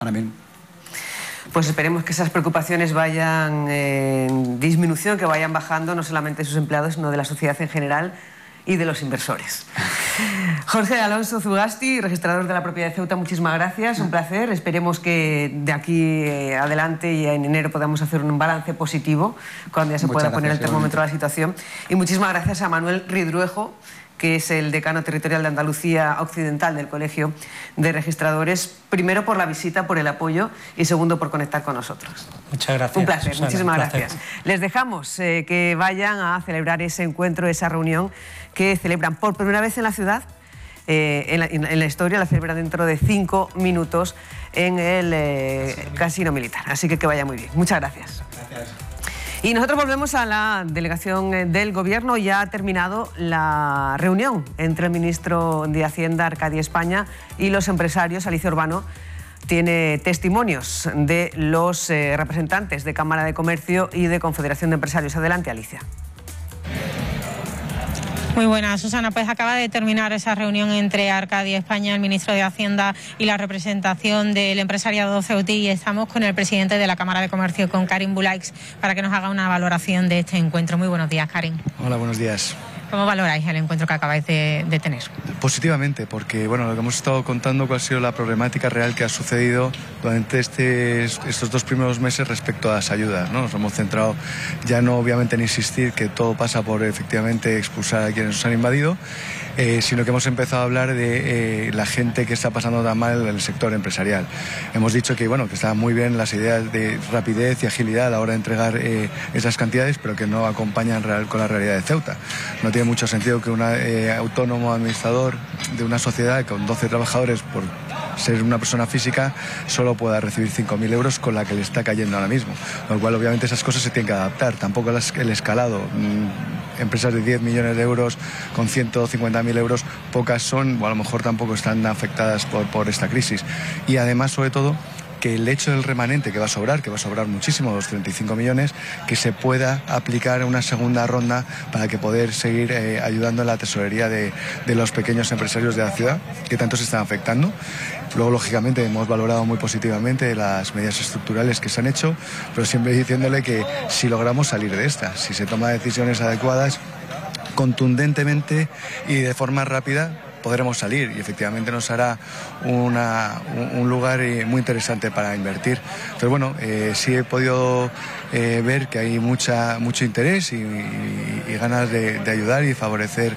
Ahora bien. Pues esperemos que esas preocupaciones vayan en disminución, que vayan bajando no solamente de sus empleados, sino de la sociedad en general y de los inversores. Jorge Alonso Zugasti, registrador de la propiedad de Ceuta, muchísimas gracias, un placer. Esperemos que de aquí adelante y en enero podamos hacer un balance positivo cuando ya se pueda poner el termómetro a la situación. Y muchísimas gracias a Manuel Ridruejo, que es el decano territorial de Andalucía Occidental del Colegio de Registradores, primero por la visita, por el apoyo y segundo por conectar con nosotros. Muchas gracias. Un placer, Susana, muchísimas gracias. Les dejamos que vayan a celebrar ese encuentro, esa reunión que celebran por primera vez en la ciudad, en la historia, la celebran dentro de 5 minutos en el Casino Militar. Así que vaya muy bien. Muchas gracias. Gracias. Y nosotros volvemos a la delegación del Gobierno. Ya ha terminado la reunión entre el ministro de Hacienda, Arcadio España, y los empresarios. Alicia Urbano tiene testimonios de los representantes de Cámara de Comercio y de Confederación de Empresarios. Adelante, Alicia. Muy buenas, Susana. Pues acaba de terminar esa reunión entre Arcadio España, el ministro de Hacienda, y la representación del empresariado ceutí, y estamos con el presidente de la Cámara de Comercio, con Karim Bulaix, para que nos haga una valoración de este encuentro. Muy buenos días, Karim. Hola, buenos días. ¿Cómo valoráis el encuentro que acabáis de tener? Positivamente, porque bueno, lo que hemos estado contando cuál ha sido la problemática real que ha sucedido durante estos 2 primeros meses respecto a las ayudas, ¿no? Nos hemos centrado ya no obviamente en insistir que todo pasa por efectivamente expulsar a quienes nos han invadido, sino que hemos empezado a hablar de la gente que está pasando tan mal en el sector empresarial. Hemos dicho que bueno, que estaban muy bien las ideas de rapidez y agilidad a la hora de entregar esas cantidades, pero que no acompañan con la realidad de Ceuta. No tiene mucho sentido que un autónomo administrador de una sociedad con 12 trabajadores, por ser una persona física, solo pueda recibir 5.000 euros con la que le está cayendo ahora mismo. Con lo cual, obviamente, esas cosas se tienen que adaptar. Tampoco el escalado. Empresas de 10 millones de euros con 150.000 euros, pocas son, o a lo mejor tampoco están afectadas por esta crisis. Y además, sobre todo, que el hecho del remanente que va a sobrar muchísimo, los 35 millones, que se pueda aplicar una segunda ronda para que poder seguir ayudando en la tesorería de los pequeños empresarios de la ciudad, que tanto se están afectando. Luego, lógicamente, hemos valorado muy positivamente las medidas estructurales que se han hecho, pero siempre diciéndole que si logramos salir de esta, si se toman decisiones adecuadas, contundentemente y de forma rápida, podremos salir y efectivamente nos hará un lugar muy interesante para invertir. Entonces, bueno, sí he podido ver que hay mucho interés y ganas de ayudar y favorecer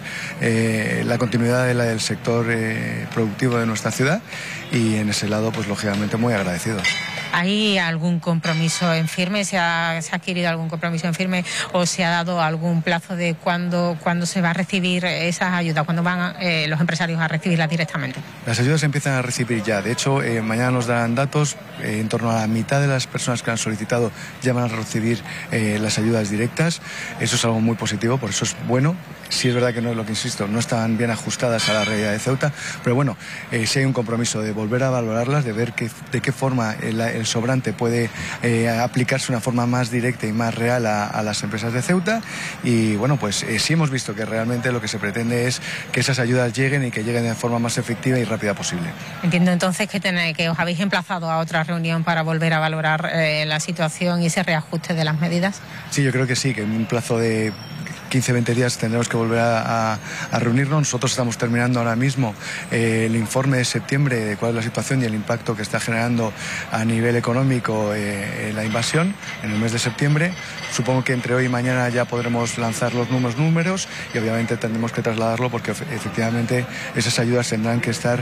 la continuidad del sector productivo de nuestra ciudad, y en ese lado, pues lógicamente, muy agradecidos. ¿Hay algún compromiso en firme? ¿Se ha adquirido algún compromiso en firme o se ha dado algún plazo de cuándo se va a recibir esas ayudas? ¿Cuándo van los empresarios a recibirlas directamente? Las ayudas se empiezan a recibir ya. De hecho, mañana nos darán datos. En torno a la mitad de las personas que han solicitado ya van a recibir las ayudas directas. Eso es algo muy positivo, por eso es bueno. Sí es verdad que no es lo que insisto, no están bien ajustadas a la realidad de Ceuta, pero bueno, sí hay un compromiso de volver a valorarlas, de ver de qué forma el sobrante puede aplicarse de una forma más directa y más real a las empresas de Ceuta, y bueno, pues sí hemos visto que realmente lo que se pretende es que esas ayudas lleguen y que lleguen de forma más efectiva y rápida posible. Entiendo entonces que os habéis emplazado a otra reunión para volver a valorar la situación y ese reajuste de las medidas. Sí, yo creo que sí, que en un plazo de 15-20 días tendremos que volver a reunirnos. Nosotros estamos terminando ahora mismo el informe de septiembre de cuál es la situación y el impacto que está generando a nivel económico la invasión en el mes de septiembre. Supongo que entre hoy y mañana ya podremos lanzar los números y obviamente tendremos que trasladarlo, porque efectivamente esas ayudas tendrán que ser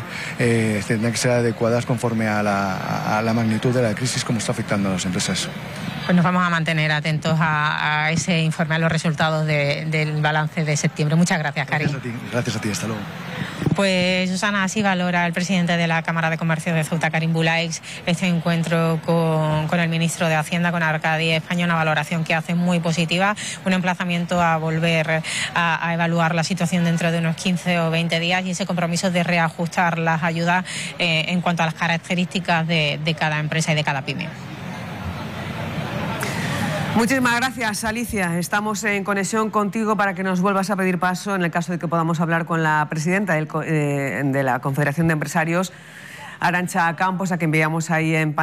adecuadas conforme a la magnitud de la crisis, como está afectando a las empresas. Pues nos vamos a mantener atentos a ese informe, a los resultados del balance de septiembre. Muchas gracias, Karim. Gracias a ti, hasta luego. Pues Susana, así valora el presidente de la Cámara de Comercio de Ceuta, Karim Bulaix, este encuentro con el ministro de Hacienda, con Arcadio España, una valoración que hace muy positiva, un emplazamiento a volver a evaluar la situación dentro de unos 15 o 20 días y ese compromiso de reajustar las ayudas en cuanto a las características de cada empresa y de cada pyme. Muchísimas gracias, Alicia. Estamos en conexión contigo para que nos vuelvas a pedir paso en el caso de que podamos hablar con la presidenta de la Confederación de Empresarios, Arantxa Campos, a quien veíamos ahí en